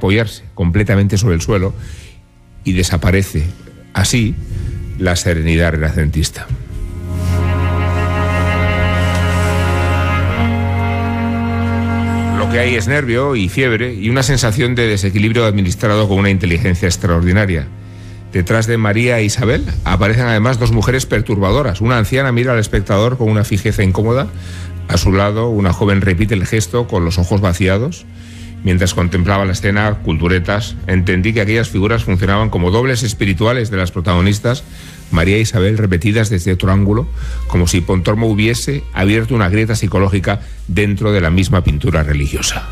apoyarse completamente sobre el suelo y desaparece así la serenidad renacentista. Lo que hay es nervio y fiebre y una sensación de desequilibrio administrado con una inteligencia extraordinaria. Detrás de María e Isabel aparecen además dos mujeres perturbadoras. Una anciana mira al espectador con una fijeza incómoda. A su lado, una joven repite el gesto con los ojos vaciados. Mientras contemplaba la escena, culturetas, entendí que aquellas figuras funcionaban como dobles espirituales de las protagonistas, María e Isabel, repetidas desde otro ángulo, como si Pontormo hubiese abierto una grieta psicológica dentro de la misma pintura religiosa.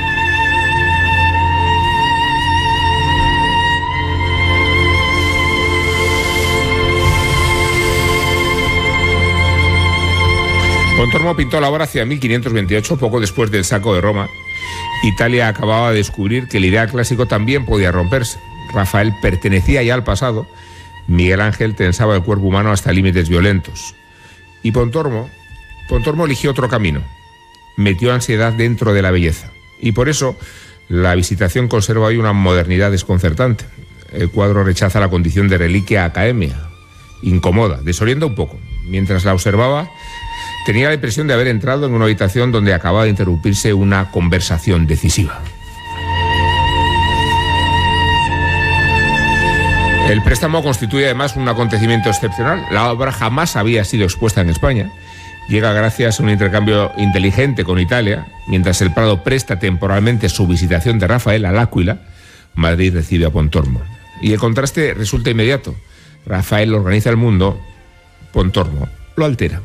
Pontormo pintó la obra hacia 1528, poco después del saco de Roma. Italia acababa de descubrir que el ideal clásico también podía romperse. Rafael pertenecía ya al pasado. Miguel Ángel tensaba el cuerpo humano hasta límites violentos. Y Pontormo eligió otro camino. Metió ansiedad dentro de la belleza. Y por eso la Visitación conserva hoy una modernidad desconcertante. El cuadro rechaza la condición de reliquia academia. Incomoda, desorienta un poco. Mientras la observaba, tenía la impresión de haber entrado en una habitación donde acababa de interrumpirse una conversación decisiva. El préstamo constituye además un acontecimiento excepcional. La obra jamás había sido expuesta en España. Llega gracias a un intercambio inteligente con Italia. Mientras el Prado presta temporalmente su Visitación de Rafael al Áquila, Madrid recibe a Pontormo. Y el contraste resulta inmediato. Rafael organiza el mundo, Pontormo lo altera.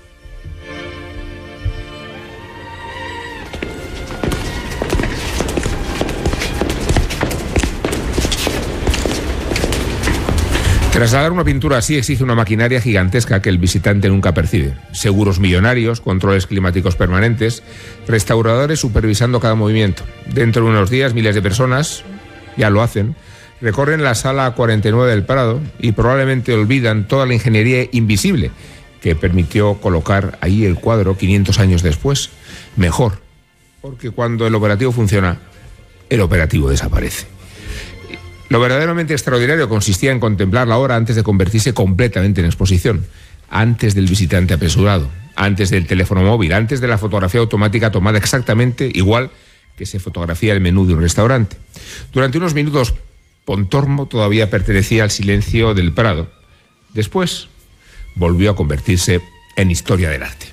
Trasladar una pintura así exige una maquinaria gigantesca que el visitante nunca percibe. Seguros millonarios, controles climáticos permanentes, restauradores supervisando cada movimiento. Dentro de unos días, miles de personas, ya lo hacen, recorren la sala 49 del Prado y probablemente olvidan toda la ingeniería invisible que permitió colocar ahí el cuadro 500 años después. Mejor, porque cuando el operativo funciona, el operativo desaparece. Lo verdaderamente extraordinario consistía en contemplar la obra antes de convertirse completamente en exposición, antes del visitante apresurado, antes del teléfono móvil, antes de la fotografía automática tomada exactamente igual que se fotografía el menú de un restaurante. Durante unos minutos, Pontormo todavía pertenecía al silencio del Prado. Después, volvió a convertirse en historia del arte.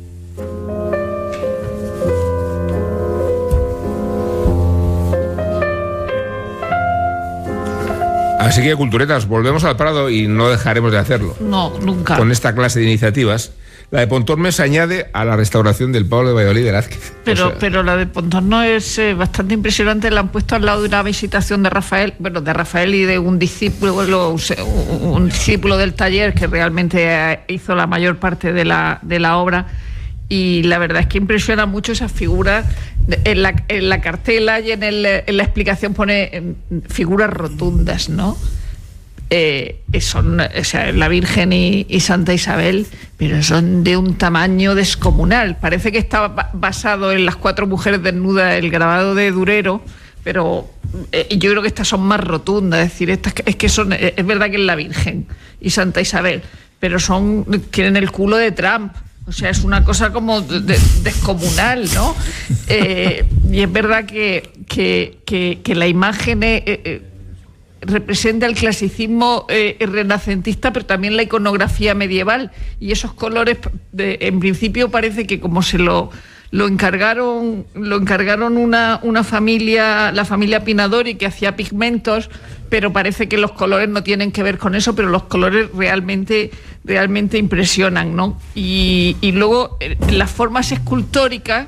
Así que, culturetas, volvemos al Prado y no dejaremos de hacerlo. No, nunca. Con esta clase de iniciativas. La de Pontormo se añade a la restauración del Pablo de Valladolid de Velázquez. Pero la de Pontormo es bastante impresionante. La han puesto al lado de una Visitación de Rafael, de Rafael y de un discípulo del taller que realmente hizo la mayor parte de la obra. Y la verdad es que impresiona mucho esas figuras. En la cartela y en la explicación pone figuras rotundas, ¿no? Son, o sea, la Virgen y Santa Isabel, pero son de un tamaño descomunal. Parece que está basado en las 4 mujeres desnudas, el grabado de Durero, pero yo creo que estas son más rotundas. Es decir, es verdad que es la Virgen y Santa Isabel, pero tienen el culo de Trump. O sea, es una cosa como descomunal, ¿no? Y es verdad que la imagen representa el clasicismo renacentista, pero también la iconografía medieval. Y esos colores, en principio, parece que como se lo encargaron una familia, la familia Pinadori, que hacía pigmentos, pero parece que los colores no tienen que ver con eso, pero los colores realmente impresionan, ¿no? Y luego las formas escultóricas,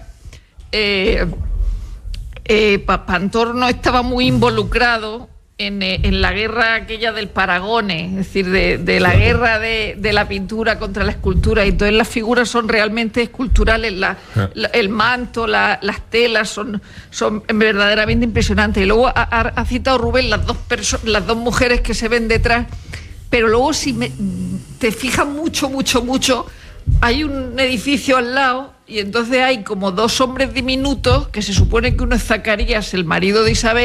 Pontormo estaba muy involucrado en la guerra aquella del Paragone, es decir, de la guerra de la pintura contra la escultura, y entonces las figuras son realmente esculturales, el manto, las telas son verdaderamente impresionantes. Y luego ha citado Rubén las dos mujeres que se ven detrás, pero luego si te fijas mucho, hay un edificio al lado y entonces hay como 2 hombres diminutos, que se supone que uno es Zacarías, el marido de Isabel,